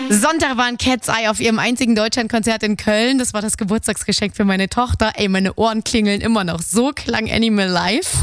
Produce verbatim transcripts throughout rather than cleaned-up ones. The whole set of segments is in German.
Sonntag waren Cat's Eye auf ihrem einzigen Deutschlandkonzert in Köln. Das war das Geburtstagsgeschenk für meine Tochter. Ey, meine Ohren klingeln immer noch. So klang Animal live.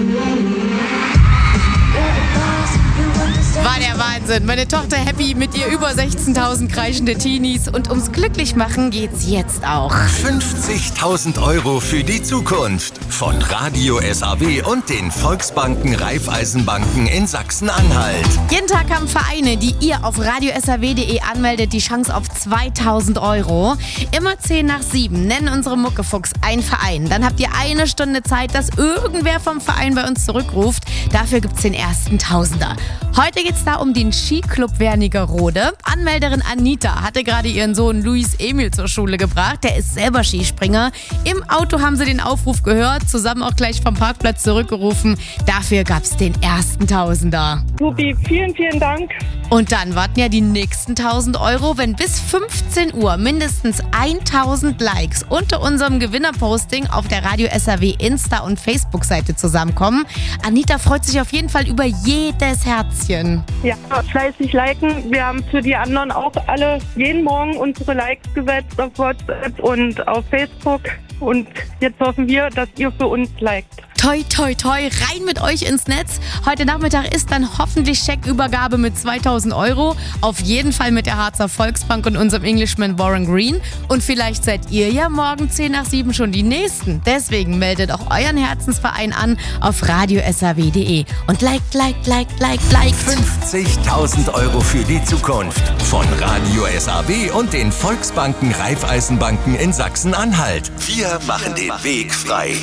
War der Wahnsinn. Meine Tochter happy mit ihr über sechzehntausend kreischende Teenies. Und ums Glücklichmachen geht's jetzt auch. fünfzigtausend Euro für die Zukunft. Von Radio S A W und den Volksbanken Raiffeisenbanken in Sachsen-Anhalt. Jeden Tag haben Vereine, die ihr auf radio s a w punkt de anmeldet, die Chance auf zweitausend Euro. Immer zehn nach sieben nennen unsere Muckefuchs einen Verein. Dann habt ihr eine Stunde Zeit, dass irgendwer vom Verein bei uns zurückruft. Dafür gibt's den ersten Tausender. Heute geht's da um den Skiclub Wernigerode. Anmelderin Anita hatte gerade ihren Sohn Luis Emil zur Schule gebracht. Der ist selber Skispringer. Im Auto haben sie den Aufruf gehört, zusammen auch gleich vom Parkplatz zurückgerufen. Dafür gab's den ersten Tausender. Supi, vielen, vielen Dank. Und dann warten ja die nächsten tausend Euro, wenn bis fünfzehn Uhr mindestens tausend Likes unter unserem Gewinnerposting auf der Radio S A W Insta- und Facebook-Seite zusammenkommen. Anita freut sich auf jeden Fall über jedes Herzchen. Ja, fleißig liken. Wir haben für die anderen auch alle jeden Morgen unsere Likes gesetzt auf WhatsApp und auf Facebook. Und jetzt hoffen wir, dass ihr für uns liked. Toi, toi, toi, rein mit euch ins Netz. Heute Nachmittag ist dann hoffentlich Scheckübergabe mit zweitausend Euro. Auf jeden Fall mit der Harzer Volksbank und unserem Englishman Warren Green. Und vielleicht seid ihr ja morgen zehn nach sieben schon die Nächsten. Deswegen meldet auch euren Herzensverein an auf radio s a w punkt de. Und liked, liked, liked, liked, liked. fünfzigtausend Euro für die Zukunft. Von Radio S A W und den Volksbanken Raiffeisenbanken in Sachsen-Anhalt. Wir machen den Weg frei.